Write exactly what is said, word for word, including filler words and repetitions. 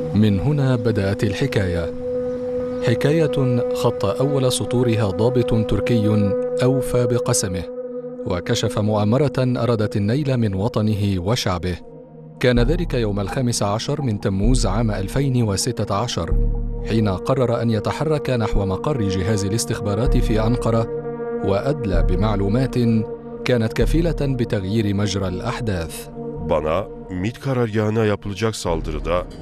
من هنا بدأت الحكاية، حكاية خط أول سطورها ضابط تركي أوفى بقسمه، وكشف مؤامرة أرادت النيل من وطنه وشعبه. كان ذلك يوم الخامس عشر من تموز عام ألفين وستة عشر، حين قرر أن يتحرك نحو مقر جهاز الاستخبارات في أنقرة، وأدلى بمعلومات كانت كفيلة بتغيير مجرى الأحداث. Bana MİT karargahına yapılacak saldırıda